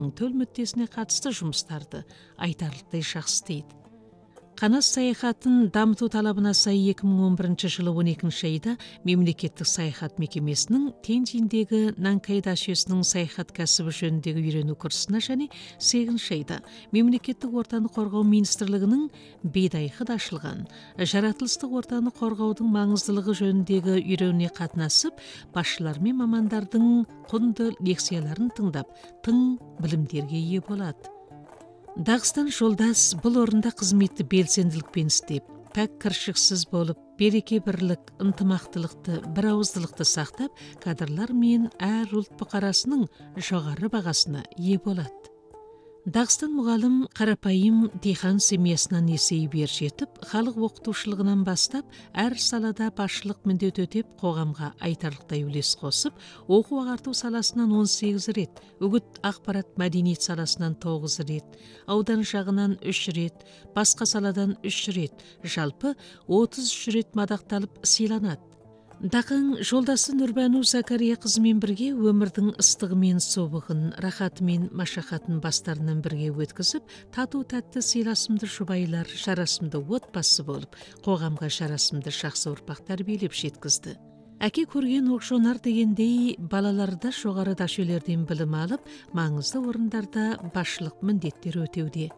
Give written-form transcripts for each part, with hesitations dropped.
төл мүддесіне қатысты жұмыстарды айтарлықтай жақсы істейді. Қанат саяхатын дамыту талабына сай 2011 жылы 12 айда мемлекеттік саяхат мекемесінің Тяньцзиндегі Нанкай дачесінің саяхат кәсібі жөніндегі үйрену курсына және 8 айда мемлекеттік ортаны қорғау министрлігінің Бидайхыда ашылған жаратылыстық ортаны қорғаудың маңыздылығы жөніндегі үйренуіне қатынасып, басшылар мен мамандардың құнды лекцияларын тыңдап, тың білімдерге ие болады. Дағыстан жолдас бұл орында қызметті белсенділікпен істеп, пәк кіршіксіз болып, береке бірлік, ынтымақтылықты, бірауыздылықты сақтап, кадрлар мен әр ұлт бұқарасының жоғары бағасына ие болады. Дағыстан мұғалім қарапайым дихан семьясынан есейіп жетіп, халық оқытушылығынан бастап, әр салада басшылық міндет өтеп, қоғамға айтарлықтай үлес қосып, оқу-ағарту саласынан 18 рет, үгіт ақпарат мәдениет саласынан 9 рет, аудан жағынан 3 рет, басқа саладан 3 рет, жалпы 33 рет мадақталып сыйланады. Дақың жолдасы Нұрбану Закария қызымен бірге өмірдің ыстығымен собығын, рахатымен машақатын бастарынан бірге өткізіп, тату-тәтті сыйласымды жұбайлар, жарасымды отбасы болып, қоғамға жарасымды жақсы ұрпақ тәрбиелеп жеткізді. Әке көрген оқшонар дегендей, балаларда жоғары дашелерден білім алып, маңызды орындарда басшылық міндеттер өтеуде.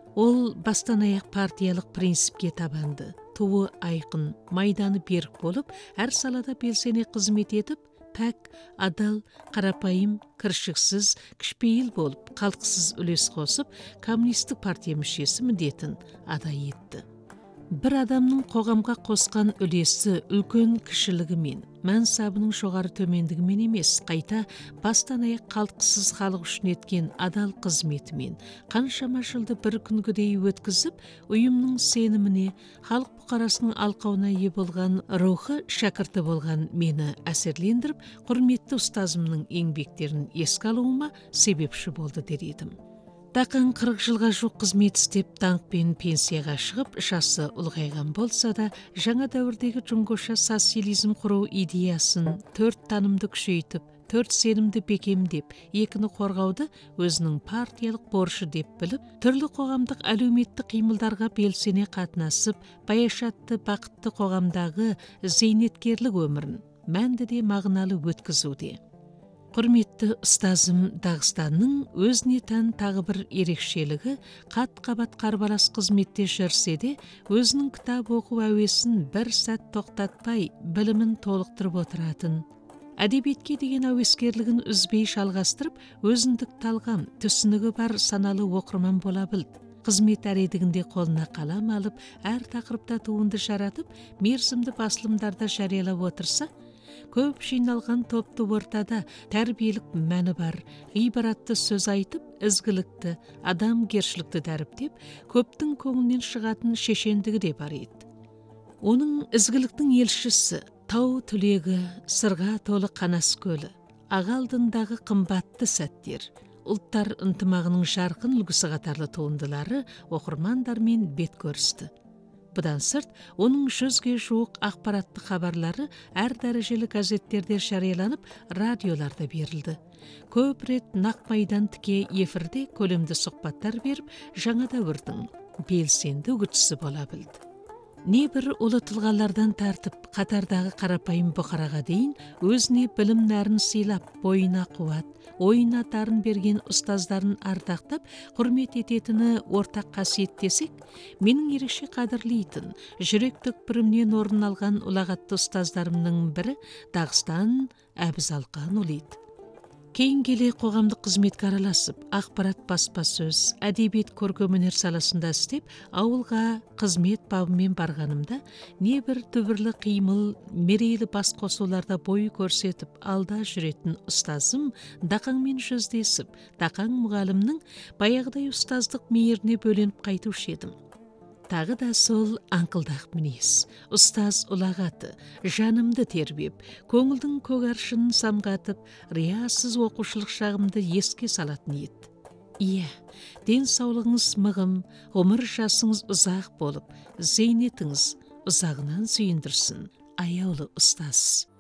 Ол бастан аяқ партиялық принципке табанды, туы айқын, майданы берік болып, әр салада белсене қызмет етіп, пәк, адал, қарапайым, кіршіксіз, кішпейіл болып, қалтқысыз үлес қосып, коммунистік партия мүшесі міндетін адай етті. Бір адамның қоғамға қосқан үлесі үлкен кішілігімен, мәнсабының жоғары төмендігімен емес, қайта бастан аяқ қалтқысыз халық үшін еткен адал қызметімен, қаншама жылды бір күнгідей өткізіп, ұйымның сеніміне, халық бұқарасының алқауына ие болған рухы шәкірті болған мені әсерлендіріп, құрметті ұстазымның еңбектерін еске алуыма себепші болды дер едім. Дақын 40 жылға жоқ қызмет істеп, даңқпен пенсияға шығып, жасы ұлғайған болса да, жаңа дәуірдегі жұңғоша социализм құру идеясын 4 танымды күшейтіп, 4 сенімді бекемдеп, 2-ні қорғауды өзінің партиялық борышы деп біліп, түрлі қоғамдық әлеуметтік қимылдарға белсене қатынасып, баяшатты бақытты қоғамдағы зейнеткерлік өмірін мәнді де мағыналы өткізуде. Құрметті ұстазым Дағыстанның өзіне тән тағы бір ерекшелігі, қат-қабат қарбалас қызметте жүрсе де, өзінің кітап оқу әуесін бір сәт тоқтатпай, білімін толықтырып отыратын. Әдебиетке деген әуескерлігін үзбей жалғастырып, өзіндік талғам, түсінігі бар саналы оқырман бола білді. Қызмет әредігінде қолына қалам алып, әр тақырыпта туынды жаратып, мерзімді басылымдарда жариялап отырса, көп жиналған топты ортада тәрбиелік мәні бар, ғибаратты сөз айтып, ізгілікті, адамгершілікті дәріптеп, көптің көңілінен шығатын шешендігі де бар еді. Оның ізгіліктің елшісі, тау түлегі, сырға толы Қанас көлі, аға алдындағы қымбатты сәттер, ұлттар ынтымағының жарқын үлгісі қатарлы туындылары оқырмандармен бет көрісті. Бұдан сырт, оның 100-ге жуық ақпаратты хабарлары әр дәрежелі газеттерде жарияланып, радиоларда берілді. Көп рет нақ майдан тіке эфирде көлемді сұхбаттар беріп, жаңа дәуірдің белсенді үгітшісі бола білді. Небір ұлы тұлғалардан тартып, қатардағы қарапайым бұқараға дейін өзіне білім нәрін сыйлап, бойына қуат, ойына дарын берген ұстаздарын ардақтап, құрмет ететіні ортақ қасиет десек, менің ерекше қадірлейтін, жүрек түкпірімнен орын алған ұлағатты ұстаздарымның бірі Дағыстан Әбізалқан ұлы еді. Кейін келе қоғамдық қызметке араласып, ақпарат баспасөз, әдебиет көркемөнер саласында істеп, ауылға қызмет бабымен барғанымда, небір түбірлі қимыл, мерейлі бас қосуларда бой көрсетіп, алда жүретін ұстазым Дақаңмен жүздесіп, Дақаң мұғалімнің баяғыдай ұстаздық мейіріне бөленіп қайтушы едім. Тағы да сол аңқылдақ мінез, ұстаз ұлағаты, жанымды тербеп, көңілдің көгаршынын самғатып, риясыз оқушылық шағымды еске салатын еді. Иә, денсаулығыңыз мығым, ғұмыр жасыңыз ұзақ болып, зейнетіңіз ұзағынан сүйіндірсін, аяулы ұстаз.